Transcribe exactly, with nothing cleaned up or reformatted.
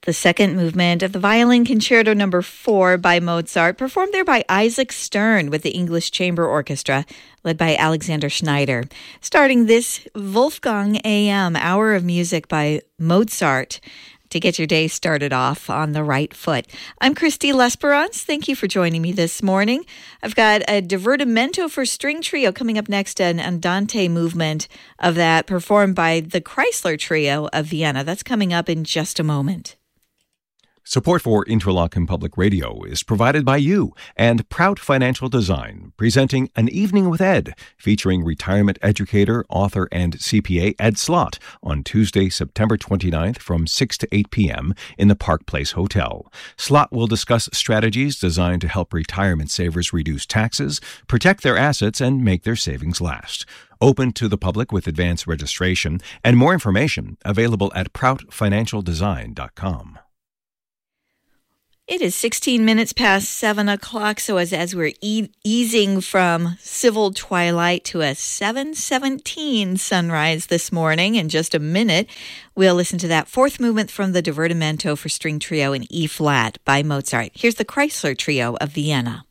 The second movement of the Violin Concerto Number four by Mozart, performed there by Isaac Stern with the English Chamber Orchestra, led by Alexander Schneider. Starting this Wolfgang A M, Hour of Music by Mozart, to get your day started off on the right foot. I'm Christy Lesperance. Thank you for joining me this morning. I've got a Divertimento for String Trio coming up next, an Andante movement of that performed by the Chrysler Trio of Vienna. That's coming up in just a moment. Support for Interlochen Public Radio is provided by you and Prout Financial Design, presenting An Evening with Ed, featuring retirement educator, author, and C P A Ed Slott on Tuesday, September twenty-ninth from six to eight p.m. in the Park Place Hotel. Slott will discuss strategies designed to help retirement savers reduce taxes, protect their assets, and make their savings last. Open to the public with advance registration, and more information available at prout financial design dot com. It is sixteen minutes past seven o'clock, so as, as we're e- easing from civil twilight to a seven seventeen sunrise this morning, in just a minute, we'll listen to that fourth movement from the Divertimento for String Trio in E-flat by Mozart. Here's the Chrysler Trio of Vienna.